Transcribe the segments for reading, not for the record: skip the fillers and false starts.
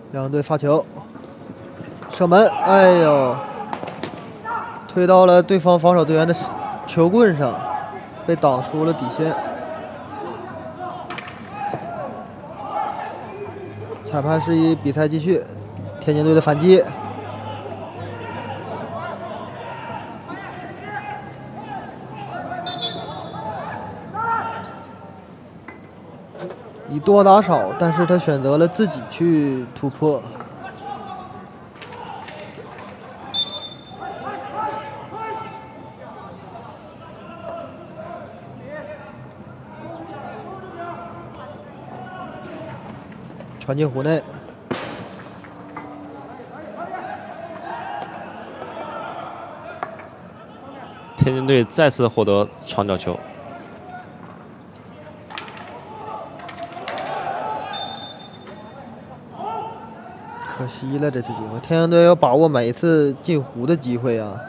两队发球，射门，哎呦，推到了对方防守队员的球棍上，被挡出了底线。裁判示意比赛继续，天津队的反击。以多打少，但是他选择了自己去突破。传进湖内， 天津队再次获得长角球。 可惜了这次机会，天津队要把握每一次进湖的机会啊！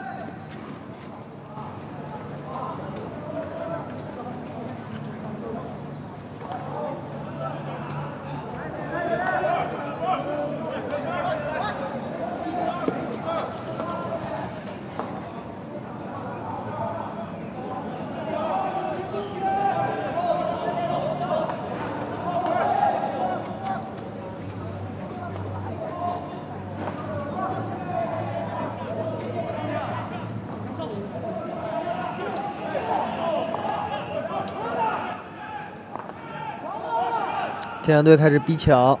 天津队开始逼抢，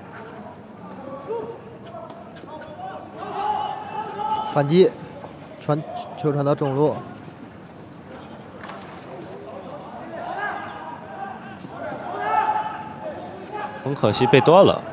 反击，球传到中路， 很可惜被断了。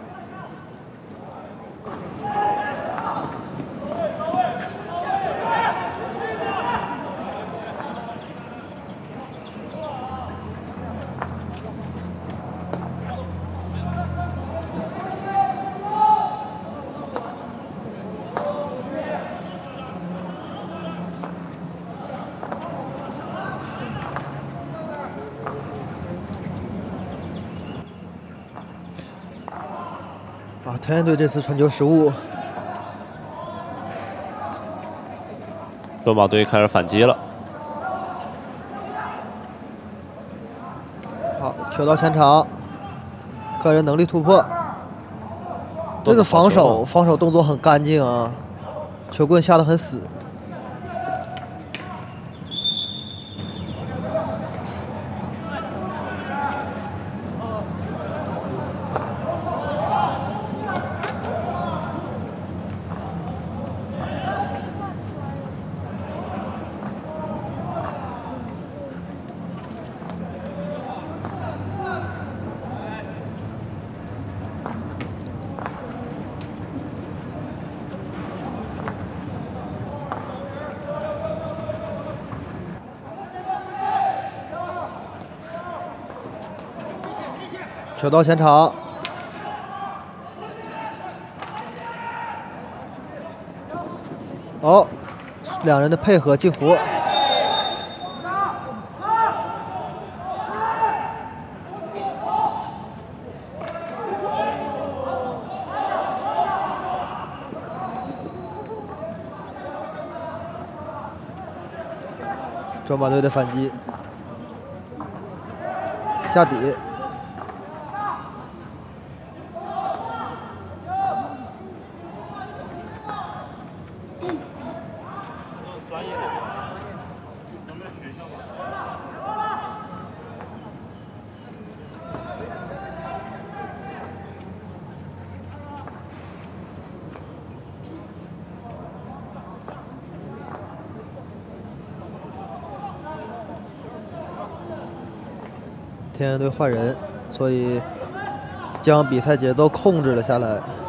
天津队这次传球失误， 罗马队开始反击了。 好，球到前场，个人能力突破。这个防守动作很干净啊，球棍下得很死。球到前场，好，两人的配合进湖。中马队的反击，下底。天津队换人，所以将比赛节奏控制了下来。